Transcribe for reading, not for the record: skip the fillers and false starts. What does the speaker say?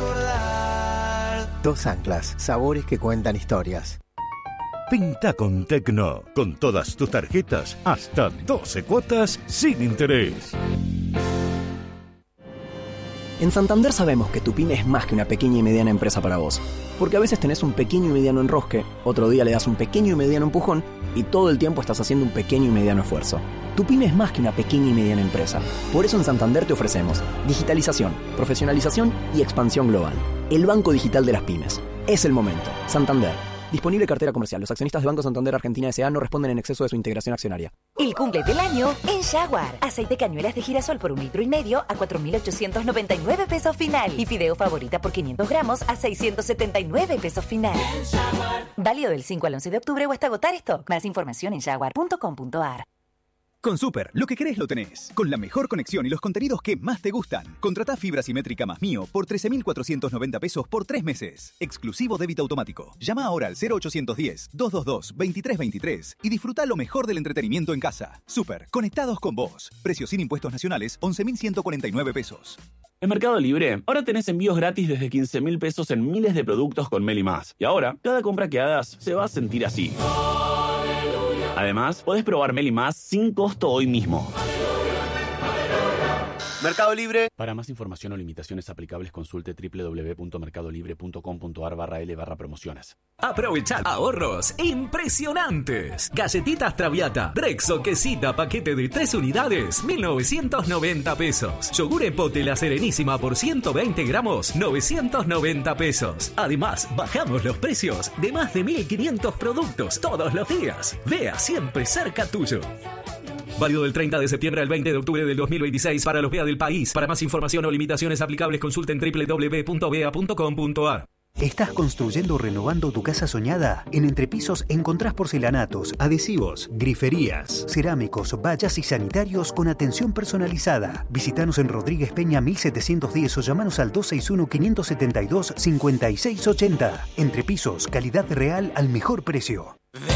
recordar. Dos anclas, sabores que cuentan historias. Pinta con Tecno, con todas tus tarjetas, hasta 12 cuotas sin interés. En Santander sabemos que tu pyme es más que una pequeña y mediana empresa para vos. Porque a veces tenés un pequeño y mediano enrosque, otro día le das un pequeño y mediano empujón y todo el tiempo estás haciendo un pequeño y mediano esfuerzo. Tu pyme es más que una pequeña y mediana empresa. Por eso en Santander te ofrecemos digitalización, profesionalización y expansión global. El banco digital de las pymes. Es el momento. Santander. Disponible cartera comercial. Los accionistas de Banco Santander Argentina S.A. no responden en exceso de su integración accionaria. El cumple del año en Jaguar. Aceite cañuelas de girasol por 1,5 litros a 4.899 pesos final. Y fideo favorita por 500 gramos a 679 pesos final. Válido del 5 al 11 de octubre o hasta agotar stock. Más información en jaguar.com.ar. Con Super, lo que querés lo tenés. Con la mejor conexión y los contenidos que más te gustan. Contratá fibra simétrica más Mío por 13.490 pesos por 3 meses. Exclusivo débito automático. Llama ahora al 0810-222-2323 y disfruta lo mejor del entretenimiento en casa. Super, conectados con vos. Precios sin impuestos nacionales, 11.149 pesos. En Mercado Libre, ahora tenés envíos gratis desde 15.000 pesos en miles de productos con Meli+. Y ahora, cada compra que hagas se va a sentir así. Además, podés probar Meli+ sin costo hoy mismo. Mercado Libre. Para más información o limitaciones aplicables, consulte www.mercadolibre.com.ar/L/promociones. Aprovechad ahorros impresionantes. Galletitas Traviata, Rexo quesita paquete de 3 unidades, 1.990 pesos. Yogur Epote La Serenísima por 120 gramos, 990 pesos. Además, bajamos los precios de más de 1.500 productos todos los días. Vea siempre cerca tuyo. Válido del 30 de septiembre al 20 de octubre del 2026 para los BEA del país. Para más información o limitaciones aplicables, consulten www.bea.com.ar. ¿Estás construyendo o renovando tu casa soñada? En Entrepisos encontrás porcelanatos, adhesivos, griferías, cerámicos, vallas y sanitarios con atención personalizada. Visítanos en Rodríguez Peña 1710 o llamanos al 261-572-5680. Entrepisos, calidad real al mejor precio.